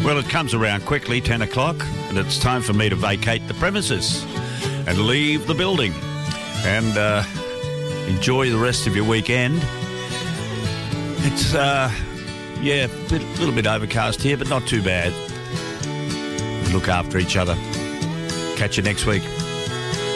Well, it comes around quickly, 10 o'clock, and it's time for me to vacate the premises and leave the building and enjoy the rest of your weekend. It's, a little bit overcast here, but not too bad. Look after each other. Catch you next week.